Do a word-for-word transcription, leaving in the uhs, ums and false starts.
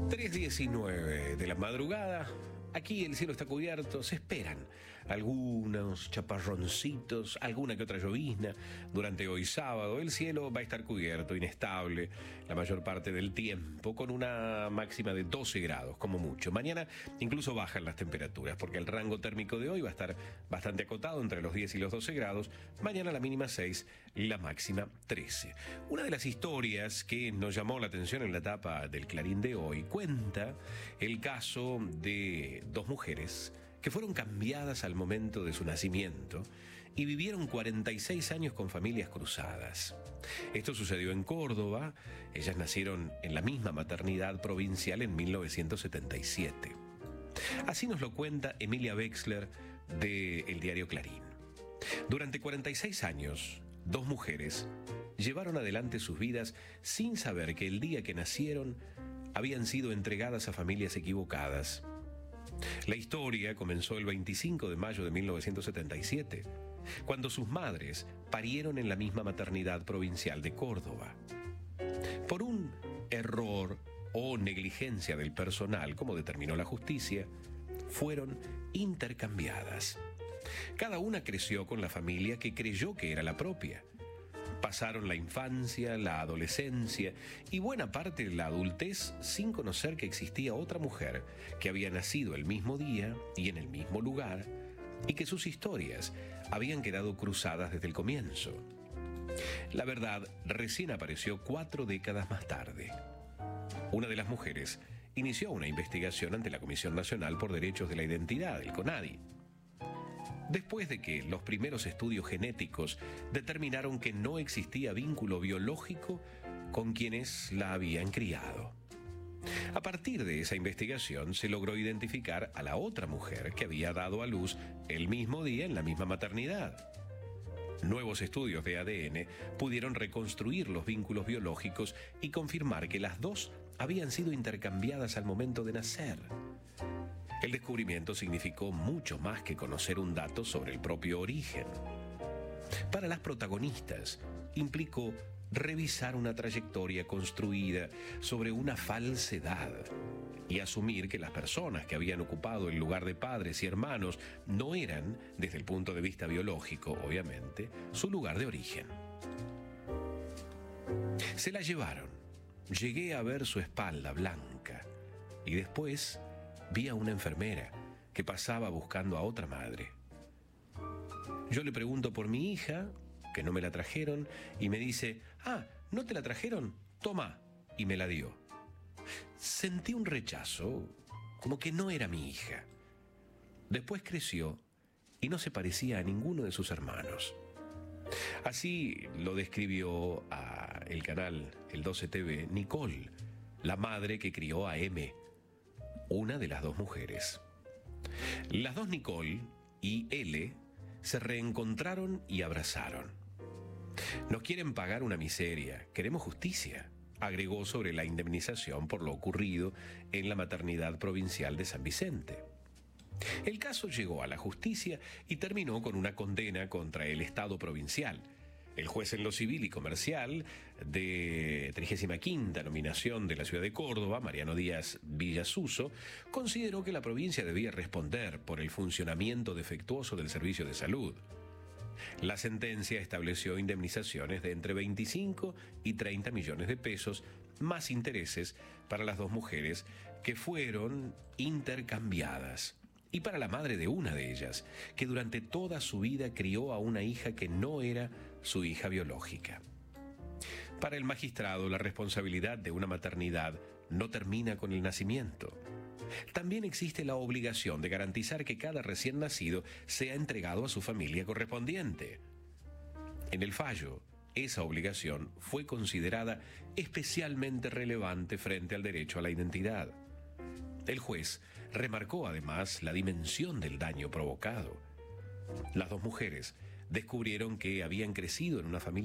tres diecinueve de la madrugada, aquí el cielo está cubierto, se esperan algunos chaparroncitos, alguna que otra llovizna durante hoy sábado. El cielo va a estar cubierto, inestable, la mayor parte del tiempo, con una máxima de doce grados, como mucho. Mañana incluso bajan las temperaturas, porque el rango térmico de hoy va a estar bastante acotado entre los diez y los doce grados. Mañana la mínima seis, la máxima trece. Una de las historias que nos llamó la atención en la tapa del Clarín de hoy cuenta el caso de dos mujeres que fueron cambiadas al momento de su nacimiento y vivieron cuarenta y seis años con familias cruzadas. Esto sucedió en Córdoba. Ellas nacieron en la misma maternidad provincial en mil novecientos setenta y siete. Así nos lo cuenta Emilia Wexler del diario Clarín. Durante cuarenta y seis años, dos mujeres llevaron adelante sus vidas sin saber que el día que nacieron habían sido entregadas a familias equivocadas. La historia comenzó el veinticinco de mayo de mil novecientos setenta y siete, cuando sus madres parieron en la misma maternidad provincial de Córdoba. Por un error o negligencia del personal, como determinó la justicia, fueron intercambiadas. Cada una creció con la familia que creyó que era la propia. Pasaron la infancia, la adolescencia y buena parte de la adultez sin conocer que existía otra mujer que había nacido el mismo día y en el mismo lugar, y que sus historias habían quedado cruzadas desde el comienzo. La verdad recién apareció cuatro décadas más tarde. Una de las mujeres inició una investigación ante la Comisión Nacional por Derechos de la Identidad, el CONADI. Después de que los primeros estudios genéticos determinaron que no existía vínculo biológico con quienes la habían criado. A partir de esa investigación se logró identificar a la otra mujer que había dado a luz el mismo día en la misma maternidad. Nuevos estudios de A D N pudieron reconstruir los vínculos biológicos y confirmar que las dos habían sido intercambiadas al momento de nacer. El descubrimiento significó mucho más que conocer un dato sobre el propio origen. Para las protagonistas, implicó revisar una trayectoria construida sobre una falsedad y asumir que las personas que habían ocupado el lugar de padres y hermanos no eran, desde el punto de vista biológico, obviamente, su lugar de origen. Se la llevaron. Llegué a ver su espalda blanca y después vi a una enfermera que pasaba buscando a otra madre. Yo le pregunto por mi hija, que no me la trajeron, y me dice: ah, ¿no te la trajeron? Toma, y me la dio. Sentí un rechazo, como que no era mi hija. Después creció y no se parecía a ninguno de sus hermanos. Así lo describió a el canal El doce T V Nicole, la madre que crió a M, una de las dos mujeres. Las dos Nicole y L se reencontraron y abrazaron. Nos quieren pagar una miseria, queremos justicia, agregó sobre la indemnización por lo ocurrido en la maternidad provincial de San Vicente. El caso llegó a la justicia y terminó con una condena contra el Estado provincial. El juez en lo civil y comercial de trigésima quinta nominación de la ciudad de Córdoba, Mariano Díaz Villasuso, consideró que la provincia debía responder por el funcionamiento defectuoso del servicio de salud. La sentencia estableció indemnizaciones de entre veinticinco y treinta millones de pesos, más intereses para las dos mujeres que fueron intercambiadas. Y para la madre de una de ellas, que durante toda su vida crió a una hija que no era su hija biológica. Para el magistrado, la responsabilidad de una maternidad no termina con el nacimiento. También existe la obligación de garantizar que cada recién nacido sea entregado a su familia correspondiente. En el fallo, esa obligación fue considerada especialmente relevante frente al derecho a la identidad. El juez remarcó además la dimensión del daño provocado. Las dos mujeres descubrieron que habían crecido en una familia